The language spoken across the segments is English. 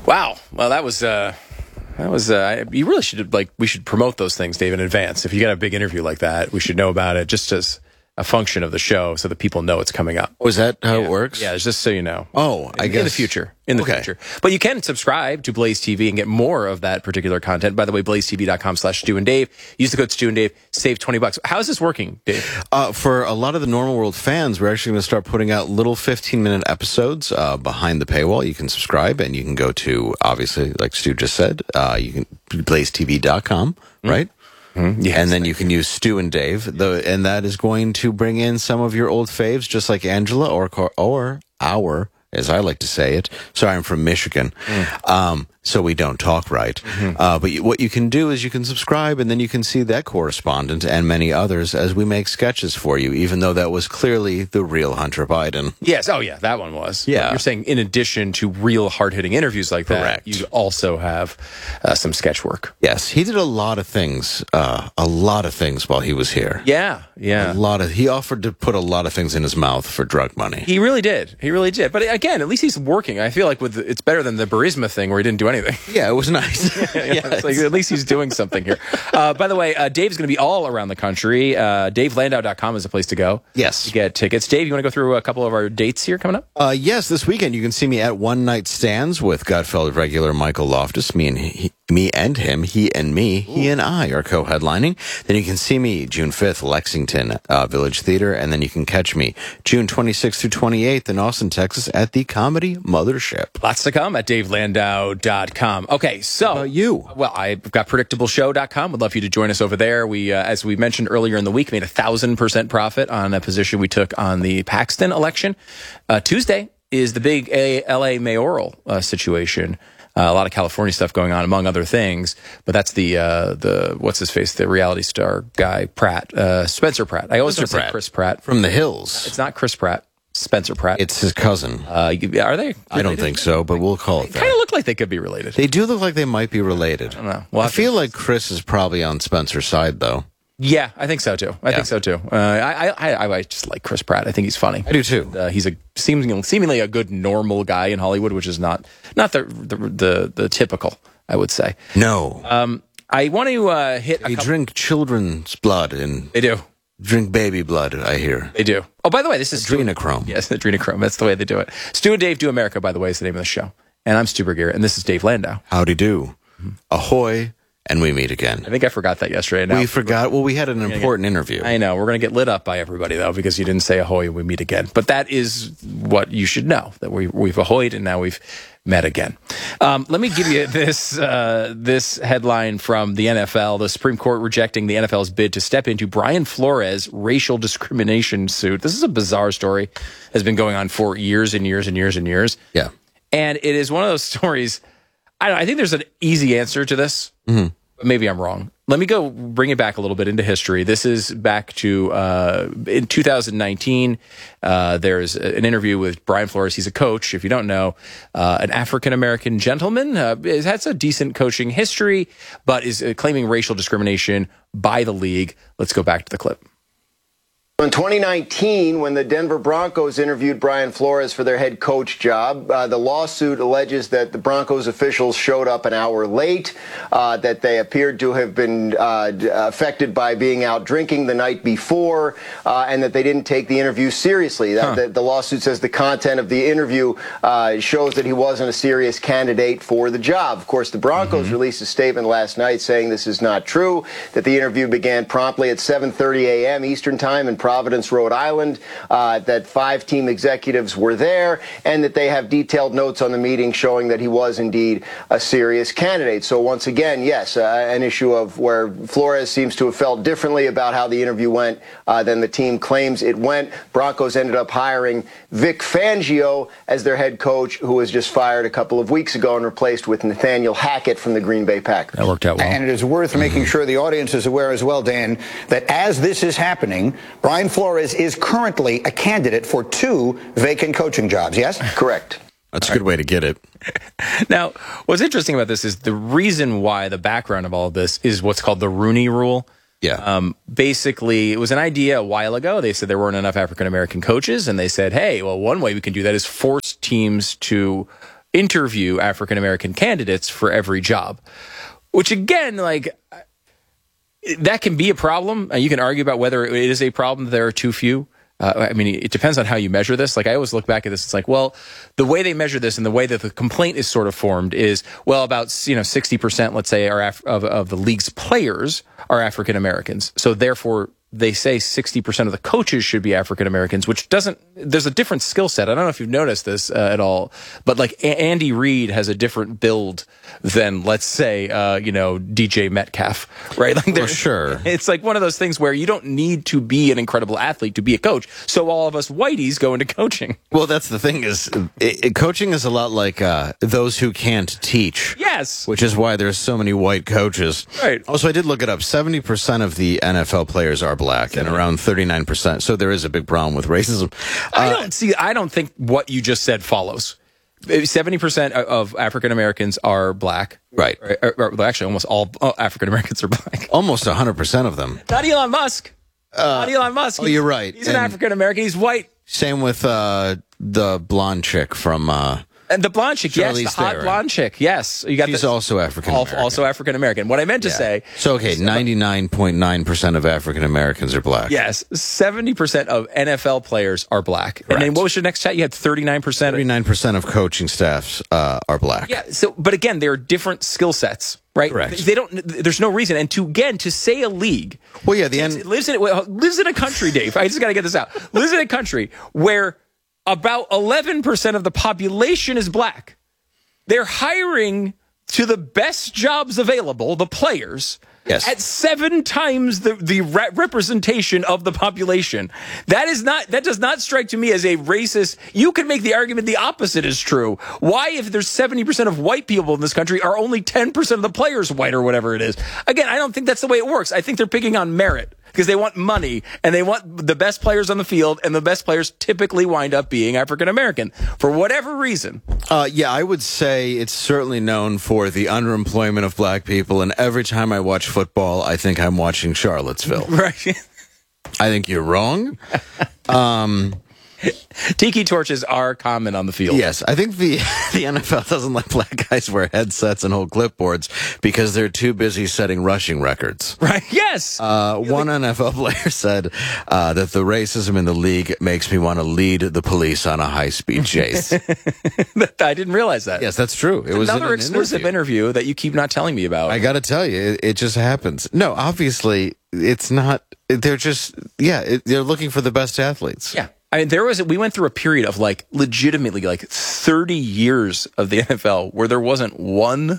Wow. Well, that was you really should, we should promote those things, Dave, in advance. If you got a big interview like that, we should know about it just as a function of the show so that people know it's coming up. Oh, is that how it works? Yeah, just so you know. Oh, I guess. In the future. In the future. But you can subscribe to Blaze TV and get more of that particular content. By the way, blazetv.com/StuandDave. Use the code StuandDave. Save $20. How is this working, Dave? For a lot of the Normal World fans, we're actually going to start putting out little 15-minute episodes behind the paywall. You can subscribe, and you can go to, obviously, like Stu just said, you can blazetv.com, right? Mm-hmm. Yes. And then you can use Stu and Dave, and that is going to bring in some of your old faves, just like Angela or our, as I like to say it. Sorry, I'm from Michigan, so we don't talk right. But what you can do is you can subscribe, and then you can see that correspondent and many others as we make sketches for you, even though that was clearly the real Hunter Biden. Yes. Oh, yeah, that one was. Yeah. You're saying in addition to real hard-hitting interviews like that, Correct. you also have some sketch work. Yes, he did a lot of things while he was here. Yeah, yeah. He offered to put a lot of things in his mouth for drug money. He really did. He really did. But again, at least he's working. I feel like it's better than the Burisma thing where he didn't do anything. Yeah, it was nice. It's like, at least he's doing something here. By the way, Dave's going to be all around the country. DaveLandau.com is the place to go. Yes. To get tickets. Dave, you want to go through a couple of our dates here coming up? Yes, this weekend you can see me at One Night Stands with Gutfeld regular Michael Loftus. Me and him, he and me, he and I are co-headlining. Then you can see me June 5th, Lexington Village Theater, and then you can catch me June 26th through 28th in Austin, Texas at the Comedy Mothership. Lots to come at DaveLandau.com. Okay, so... How about you? Well, I've got PredictableShow.com. Would love for you to join us over there. We, as we mentioned earlier in the week, made 1,000% profit on a position we took on the Paxton election. Tuesday is the big LA mayoral situation. A lot of California stuff going on, among other things. But that's the what's his face, the reality star guy, Pratt, Spencer Pratt. I always want to say Chris Pratt. From The Hills. It's not Chris Pratt. Spencer Pratt. It's his cousin. Are they related? I don't think so, but we'll call it that. Kind of look like they could be related. They do look like they might be related. I don't know. I feel like Chris is probably on Spencer's side, though. Yeah, I think so too. I think so too. I just like Chris Pratt. I think he's funny. I do too. He's seemingly a good normal guy in Hollywood, which is not the typical, I would say. No. I want to hit. They drink children's blood and They do. drink baby blood. I hear They do. Oh, by the way, this is adrenochrome. Yes, adrenochrome. That's the way they do it. Stu and Dave Do America, by the way, is the name of the show. And I'm Stu Bergier, and this is Dave Landau. Howdy do. Ahoy, and we meet again. I think I forgot that yesterday. Now, We forgot. Well, we had an important interview. I know. We're going to get lit up by everybody, though, because you didn't say ahoy and we meet again. But that is what you should know, that we've ahoyed and now we've met again. Let me give you this headline from the NFL. The Supreme Court rejecting the NFL's bid to step into Brian Flores' racial discrimination suit. This is a bizarre story. Has been going on for years and years and years and years. Yeah. And it is one of those stories. I think there's an easy answer to this. Mm-hmm. Maybe I'm wrong. Let me go bring it back a little bit into history. This is back to in 2019. There's an interview with Brian Flores. He's a coach, if you don't know, an African-American gentleman. Has a decent coaching history, but is claiming racial discrimination by the league. Let's go back to the clip. In 2019, when the Denver Broncos interviewed Brian Flores for their head coach job, the lawsuit alleges that the Broncos officials showed up an hour late, that they appeared to have been affected by being out drinking the night before, and that they didn't take the interview seriously. The lawsuit says the content of the interview shows that he wasn't a serious candidate for the job. Of course, the Broncos released a statement last night saying this is not true, that the interview began promptly at 7:30 a.m. Eastern Time in Providence, Rhode Island, that 5 team executives were there, and that they have detailed notes on the meeting showing that he was indeed a serious candidate. So once again, yes, an issue of where Flores seems to have felt differently about how the interview went than the team claims it went. Broncos ended up hiring Vic Fangio as their head coach, who was just fired a couple of weeks ago and replaced with Nathaniel Hackett from the Green Bay Packers. That worked out well. And it is worth making sure the audience is aware as well, Dan, that as this is happening, Brian Flores is currently a candidate for 2 vacant coaching jobs, yes? Correct. That's a good way to get it. Now, what's interesting about this is the reason why the background of all of this is what's called the Rooney Rule. Yeah. Basically, it was an idea a while ago. They said there weren't enough African-American coaches, and they said, hey, well, one way we can do that is force teams to interview African American candidates for every job, which again, like, that can be a problem. You can argue about whether it is a problem that there are too few. I mean, it depends on how you measure this. Like, I always look back at this. It's like, well, the way they measure this and the way that the complaint is sort of formed is, well, about 60%, let's say, of the league's players are African Americans. So therefore, they say 60% of the coaches should be African Americans, which doesn't. There's a different skill set. I don't know if you've noticed this at all, but like Andy Reid has a different build than, let's say, DJ Metcalf, right? Like, For sure. It's like one of those things where you don't need to be an incredible athlete to be a coach. So all of us whiteys go into coaching. Well, that's the thing is, coaching is a lot like those who can't teach. Yes. Which is why there's so many white coaches. Right. Also, I did look it up. 70% of the NFL players are black and around 39%. So there is a big problem with racism. I don't think what you just said follows. 70% of African Americans are black. Right. Well, actually, almost all African Americans are black. Almost 100% of them. Not Elon Musk. Not Elon Musk. You're right. He's an African American. He's white. Same with the blonde chick from... and the blonde chick, yes, the Charlize hot Theron. blonde chick, yes. You got She's also African American. Also African American. What I meant to say... So, okay, 99.9% of African Americans are black. Yes, 70% of NFL players are black. Correct. And then what was your next stat? You had 39%. 39% of coaching staffs are black. Yeah. So, but again, there are different skill sets, right? Correct. They don't. There's no reason. And to say a league, Well, yeah, lives in a country, Dave. I just got to get this out. Lives in a country where about 11% of the population is black. They're hiring to the best jobs available, the players. Yes. At 7 times the representation of the population. That does not strike to me as a racist. You could make the argument the opposite is true. Why, if there's 70% of white people in this country, are only 10% of the players white or whatever it is? Again, I don't think that's the way it works. I think they're picking on merit because they want money and they want the best players on the field, and the best players typically wind up being African American for whatever reason. Yeah, I would say it's certainly known for the underemployment of black people, and every time I watch football, I think I'm watching Charlottesville. Right. I think you're wrong. Tiki torches are common on the field. Yes, I think the NFL doesn't let black guys wear headsets and hold clipboards because they're too busy setting rushing records. Right. Yes. One NFL player said that the racism in the league makes me want to lead the police on a high-speed chase. I didn't realize that. Yes, that's true. It was another exclusive interview that you keep not telling me about. I got to tell you, it just happens. No, obviously, it's not. They're just, they're looking for the best athletes. Yeah. I mean, we went through a period of legitimately 30 years of the NFL where there wasn't one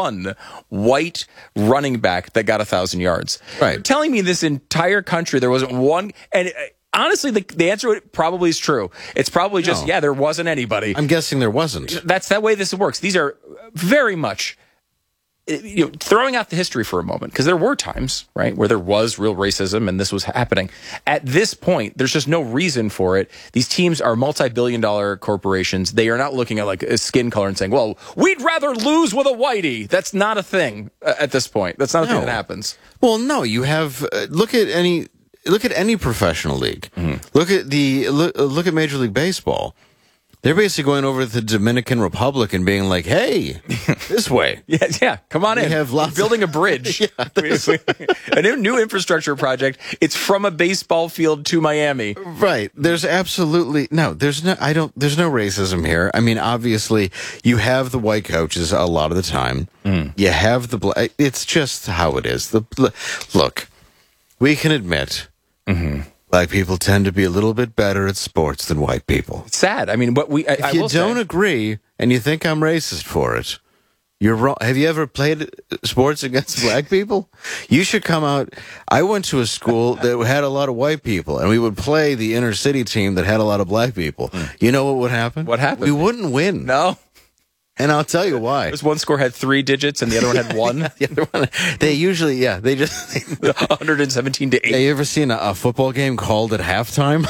white running back that got 1,000 yards. Right. You're telling me this entire country, there wasn't one, and honestly, the answer probably is true. It's probably just, there wasn't anybody. I'm guessing there wasn't. That's that way this works. These are very much, throwing out the history for a moment, because there were times, right, where there was real racism and this was happening. At this point, there's just no reason for it. These teams are multi-billion-dollar corporations. They are not looking at a skin color and saying, well, we'd rather lose with a whitey. That's not a thing at this point. That's not a thing that happens. Well, no, you have, look at any professional league. Mm-hmm. Look at Major League Baseball. They're basically going over to the Dominican Republic and being like, hey, this way. Yeah, come on in. We're building a bridge. A new infrastructure project. It's from a baseball field to Miami. Right. There's absolutely there's no racism here. I mean, obviously you have the white coaches a lot of the time. You have the black. It's just how it is. Look, we can admit, black people tend to be a little bit better at sports than white people. It's sad. I mean, if you don't agree and you think I'm racist for it, you're wrong. Have you ever played sports against black people? You should come out. I went to a school that had a lot of white people, and we would play the inner city team that had a lot of black people. You know what would happen? What happened? We wouldn't win. No. And I'll tell you why. This one score had 3 digits and the other one had 1. The other one, they usually, they just 117 to 8. Have you ever seen a football game called at halftime?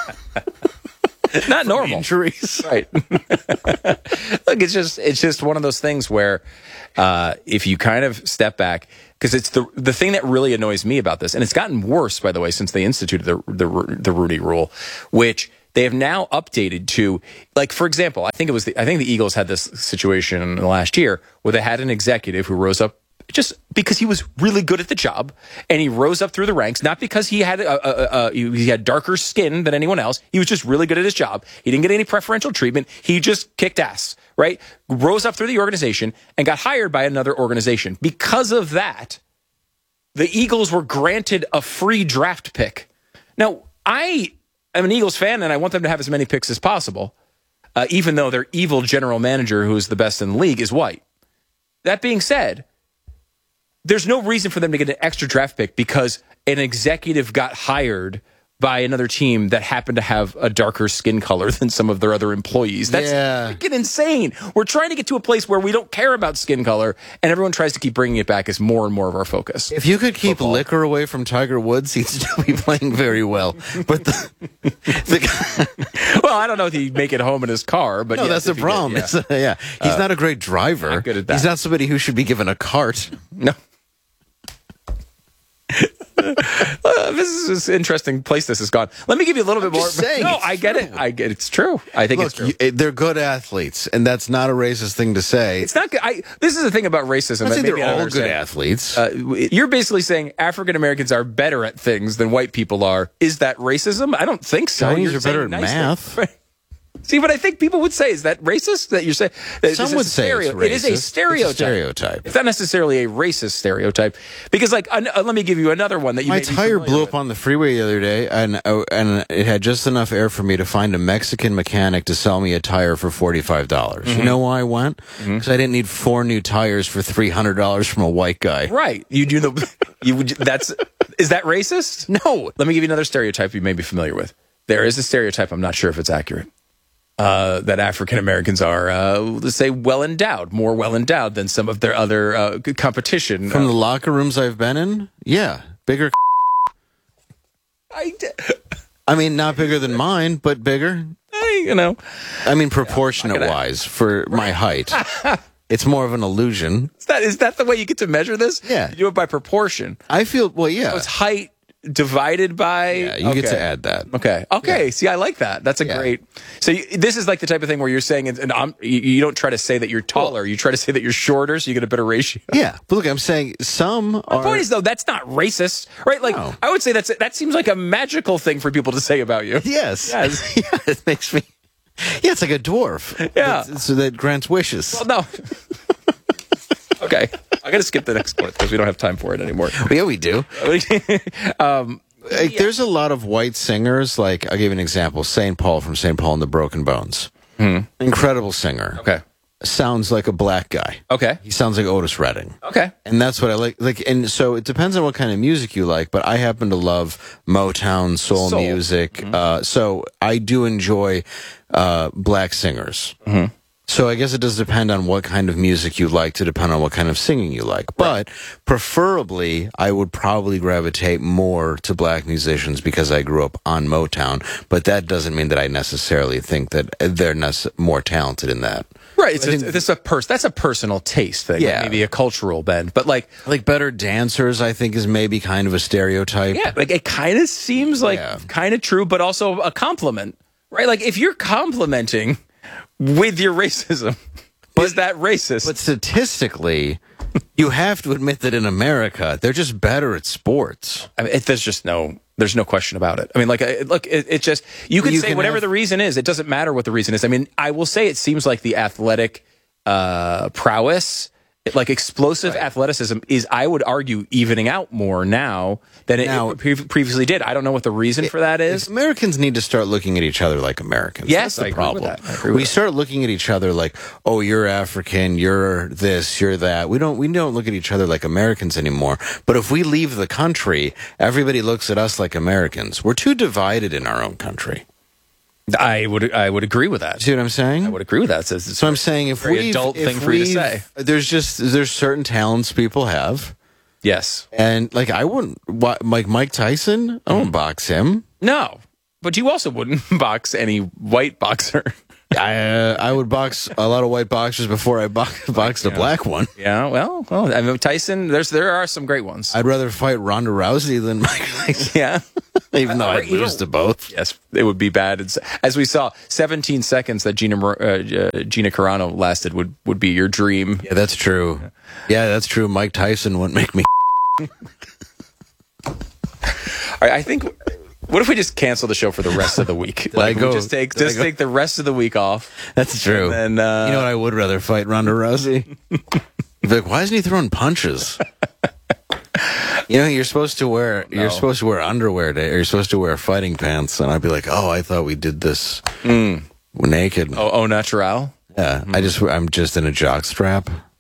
Not normal. Injuries. Right. Look, it's just one of those things where if you kind of step back, because it's the thing that really annoys me about this, and it's gotten worse, by the way, since they instituted the Rooney Rule, which They have now updated to, like, for example, I think the Eagles had this situation in the last year where they had an executive who rose up just because he was really good at the job, and he rose up through the ranks, not because he had he had darker skin than anyone else. He was just really good at his job. He didn't get any preferential treatment. He just kicked ass, right? Rose up through the organization and got hired by another organization. Because of that, the Eagles were granted a free draft pick. Now, I am an Eagles fan, and I want them to have as many picks as possible, even though their evil general manager, who is the best in the league, is white. That being said, there's no reason for them to get an extra draft pick because an executive got hired by another team that happened to have a darker skin color than some of their other employees. That's freaking insane. We're trying to get to a place where we don't care about skin color, and everyone tries to keep bringing it back as more and more of our focus. If you could keep liquor away from Tiger Woods, he'd still be playing very well. But well, I don't know if he'd make it home in his car, but no, that's the problem. Did, he's not a great driver. Not good at that. He's not somebody who should be given a cart. No. This is an interesting place this has gone. Let me give you a little bit more. No, I get it. It's true. I think it's true. They're good athletes, and that's not a racist thing to say. It's not good. This is the thing about racism. I think they're all good athletes. You're basically saying African Americans are better at things than white people are. Is that racism? I don't think so. Chinese are better at math. See, what I think people would say is that racist. That you're saying some would say it's racist. It is a stereotype. It's a stereotype. It's not necessarily a racist stereotype because, like, let me give you another one that you. My tire blew up on the freeway the other day, and it had just enough air for me to find a Mexican mechanic to sell me a tire for $45. Mm-hmm. You know why I went? Because I didn't need 4 new tires for $300 from a white guy. Right? You do the. Is that racist? No. Let me give you another stereotype you may be familiar with. There is a stereotype. I'm not sure if it's accurate. That African Americans are, let's say, more well endowed than some of their other competition. From the locker rooms I've been in, yeah, bigger. I mean, not bigger than mine, but bigger. I mean, proportionate wise for my height. It's more of an illusion. Is that the way you get to measure this? Yeah, you do it by proportion. I feel yeah. So it's height divided by. Yeah, you get to add that. Okay. Yeah. See, I like that. That's a great. So this is like the type of thing where you're saying, and you don't try to say that you're taller. You try to say that you're shorter, so you get a better ratio. Yeah, but look, I'm saying some. My point is, though, that's not racist, right? Like, no. I would say that seems like a magical thing for people to say about you. Yes. Yeah, it makes me. Yeah, it's like a dwarf. Yeah. So that grants wishes. Well, no. Okay. I got to skip the next part because we don't have time for it anymore. Yeah, we do. There's a lot of white singers. Like, I'll give you an example. St. Paul from St. Paul and the Broken Bones. Incredible singer. Okay. Sounds like a black guy. Okay. He sounds like Otis Redding. Okay. And that's what I like. And so it depends on what kind of music you like, but I happen to love Motown, soul. music. So I do enjoy black singers. Mm-hmm. So I guess it does depend on what kind of music you like to depend on what kind of singing you like. But preferably, I would probably gravitate more to black musicians because I grew up on Motown. But that doesn't mean that I necessarily think that they're more talented in that. Right. That's a personal taste thing. Yeah. Maybe a cultural bend. But like better dancers, I think, is maybe kind of a stereotype. Yeah. Like it kind of seems like kind of true, but also a compliment. Right. Like if you're complimenting with your racism, is that racist? But statistically, you have to admit that in America, they're just better at sports. I mean, there's no question about it. I mean, like, look, it just, you can say whatever the reason is. It doesn't matter what the reason is. I mean, I will say it seems like the athletic prowess, like explosive athleticism is, I would argue, evening out more now than it previously did. I don't know what the reason for that is. Americans need to start looking at each other like Americans. Yes, that's the problem. I agree with we start looking at each other like, oh, you're African, you're this, you're that. We don't look at each other like Americans anymore. But if we leave the country, everybody looks at us like Americans. We're too divided in our own country. I would agree with that. See what I'm saying? I would agree with that. So I'm saying if we adult thing for you to say. There's certain talents people have. Yes. And like I wouldn't like Mike Tyson, I wouldn't box him. No. But you also wouldn't box any white boxer. I would box a lot of white boxers before I boxed a black one. Yeah, well, I mean Tyson, there are some great ones. I'd rather fight Ronda Rousey than Mike Tyson. Yeah. Even though I'd lose to both. Yes, it would be bad. As we saw, 17 seconds that Gina Carano lasted would be your dream. Yeah, that's true. Yeah, that's true. Mike Tyson wouldn't make me. All right, I think. What if we just cancel the show for the rest of the week? Like, we just take the rest of the week off. That's true. And you know what? I would rather fight Ronda Rousey. Be like, why isn't he throwing punches? You know, you're supposed to wear underwear today, or you're supposed to wear fighting pants, and I'd be like, oh, I thought we did this naked. Oh, natural. Yeah, I'm just in a jock strap.